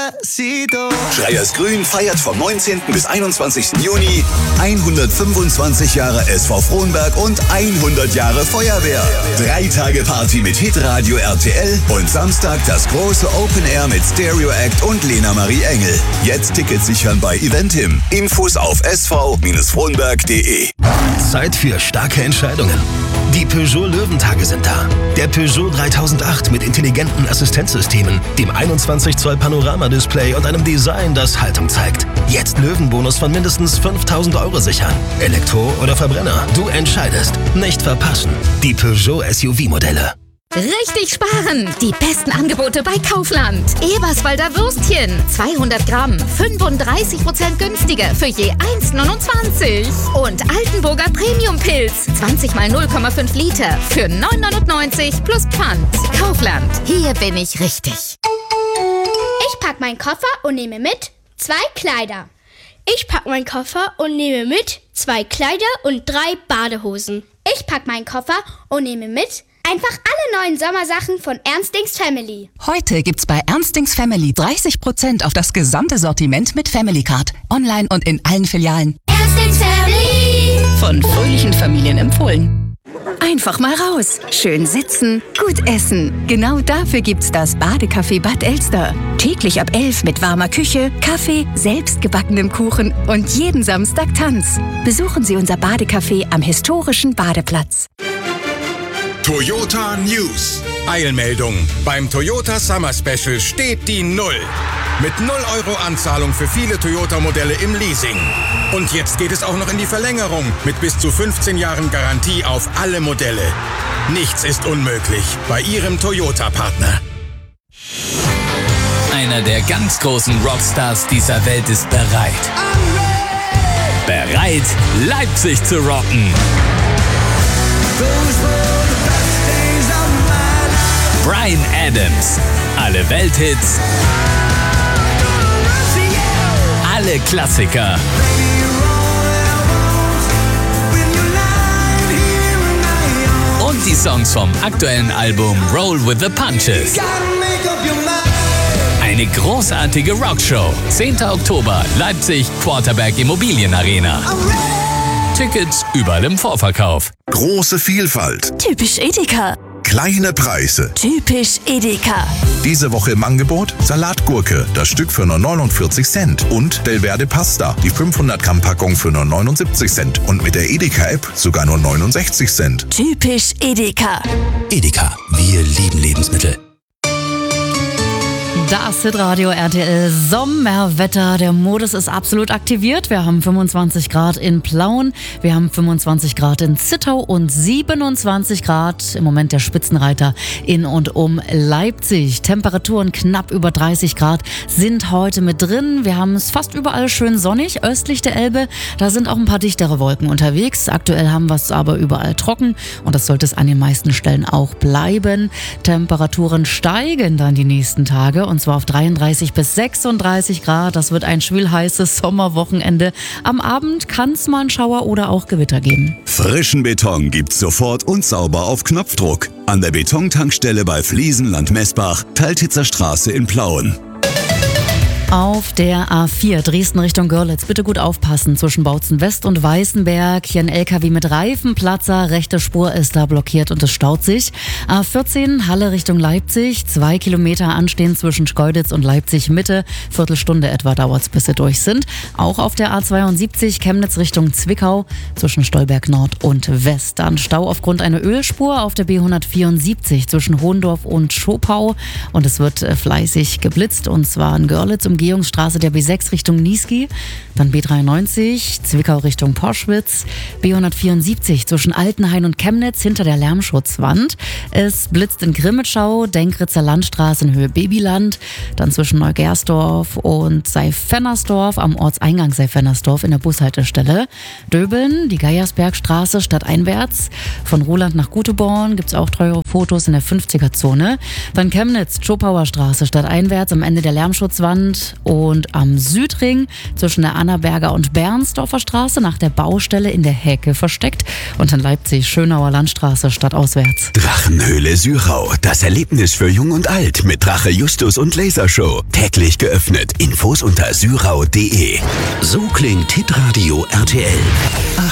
Despacito. Schreiers Grün feiert vom 19. bis 21. Juni 125 Jahre SV Frohnberg und 100 Jahre Feuerwehr. 3 Tage Party mit Hitradio RTL und Samstag das große Open Air mit Stereo Act und Lena Marie Engel. Jetzt Tickets sichern bei Eventim. Infos auf sv-frohnberg.de. Zeit für starke Entscheidungen. Die Peugeot Löwentage sind da. Der Peugeot 3008 mit intelligenten Assistenzsystemen, dem 21 Zoll Panoramadisplay und einem Design, das Haltung zeigt. Jetzt Löwenbonus von mindestens 5.000 € sichern. Elektro oder Verbrenner, du entscheidest. Nicht verpassen. Die Peugeot SUV-Modelle. Richtig sparen! Die besten Angebote bei Kaufland. Eberswalder Würstchen, 200 Gramm, 35% günstiger für je 1,29. Und Altenburger Premium-Pilz, 20 mal 0,5 Liter für 9,99 plus Pfand. Kaufland, hier bin ich richtig. Ich pack meinen Koffer und nehme mit 2 Kleider. Ich pack meinen Koffer und nehme mit 2 Kleider und 3 Badehosen. Ich pack meinen Koffer und nehme mit einfach alle neuen Sommersachen von Ernstings Family. Heute gibt's bei Ernstings Family 30% auf das gesamte Sortiment mit Family Card. Online und in allen Filialen. Ernstings Family. Von fröhlichen Familien empfohlen. Einfach mal raus. Schön sitzen, gut essen. Genau dafür gibt's das Badecafé Bad Elster. Täglich ab 11 mit warmer Küche, Kaffee, selbstgebackenem Kuchen und jeden Samstag Tanz. Besuchen Sie unser Badecafé am historischen Badeplatz. Toyota News. Eilmeldung. Beim Toyota Summer Special steht die 0. Mit 0 € Anzahlung für viele Toyota-Modelle im Leasing. Und jetzt geht es auch noch in die Verlängerung mit bis zu 15 Jahren Garantie auf alle Modelle. Nichts ist unmöglich bei Ihrem Toyota-Partner. Einer der ganz großen Rockstars dieser Welt ist bereit. Bereit, Leipzig zu rocken. Bryan Adams. Alle Welthits. Alle Klassiker. Und die Songs vom aktuellen Album Roll with the Punches. Eine großartige Rockshow. 10. Oktober, Leipzig, Quarterberg Immobilienarena. Tickets überall im Vorverkauf. Große Vielfalt. Typisch Edeka. Kleine Preise. Typisch Edeka. Diese Woche im Angebot Salatgurke, das Stück für nur 49 Cent. Und Delverde Pasta, die 500 Gramm Packung für nur 79 Cent. Und mit der Edeka-App sogar nur 69 Cent. Typisch Edeka. Edeka, wir lieben Lebensmittel. Das Hitradio RTL Sommerwetter. Der Modus ist absolut aktiviert. Wir haben 25 Grad in Plauen, wir haben 25 Grad in Zittau und 27 Grad im Moment der Spitzenreiter in und um Leipzig. Temperaturen knapp über 30 Grad sind heute mit drin. Wir haben es fast überall schön sonnig. Östlich der Elbe, da sind auch ein paar dichtere Wolken unterwegs. Aktuell haben wir es aber überall trocken und das sollte es an den meisten Stellen auch bleiben. Temperaturen steigen dann die nächsten Tage und zwar auf 33 bis 36 Grad. Das wird ein schwülheißes Sommerwochenende. Am Abend kann es mal einen Schauer oder auch Gewitter geben. Frischen Beton gibt's sofort und sauber auf Knopfdruck. An der Betontankstelle bei Fliesenland Messbach, Teiltitzer Straße in Plauen. Auf der A4 Dresden Richtung Görlitz. Bitte gut aufpassen zwischen Bautzen West und Weißenberg. Hier ein LKW mit Reifenplatzer. Rechte Spur ist da blockiert und es staut sich. A14 Halle Richtung Leipzig. 2 Kilometer anstehen zwischen Schkeuditz und Leipzig Mitte. Viertelstunde etwa dauert's, bis sie durch sind. Auch auf der A72 Chemnitz Richtung Zwickau zwischen Stolberg Nord und West. Dann Stau aufgrund einer Ölspur auf der B174 zwischen Hohendorf und Schopau. Und es wird fleißig geblitzt und zwar in Görlitz Umgehungsstraße der B6 Richtung Niesky, dann B93 Zwickau Richtung Porschwitz, B174 zwischen Altenhain und Chemnitz hinter der Lärmschutzwand. Es blitzt in Grimmitschau, Denkritzer Landstraße in Höhe Babyland, dann zwischen Neugersdorf und Seifennersdorf am Ortseingang Seifennersdorf in der Bushaltestelle. Döbeln, die Geiersbergstraße stadteinwärts. Von Roland nach Guteborn gibt es auch teure Fotos in der 50er-Zone. Dann Chemnitz, Schopauer Straße stadteinwärts am Ende der Lärmschutzwand. versteckt. Und am Südring zwischen der Annaberger und Bernsdorfer Straße nach der Baustelle in der Hecke versteckt. Und in Leipzig Schönauer Landstraße stadtauswärts. Drachenhöhle Syrau. Das Erlebnis für Jung und Alt mit Drache Justus und Lasershow. Täglich geöffnet. Infos unter syrau.de. So klingt Hitradio RTL.